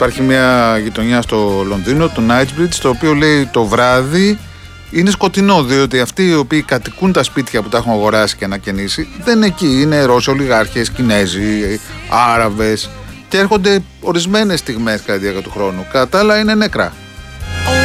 Υπάρχει μια γειτονιά στο Λονδίνο, το Knightsbridge, το οποίο λέει το βράδυ είναι σκοτεινό, διότι αυτοί οι οποίοι κατοικούν τα σπίτια που τα έχουν αγοράσει και ανακαινήσει δεν είναι εκεί. Είναι Ρώσοι ολιγάρχες, Κινέζοι, Άραβες και έρχονται ορισμένες στιγμές κατά τη διάρκεια του χρόνου. Κατά τα άλλα είναι νεκρά.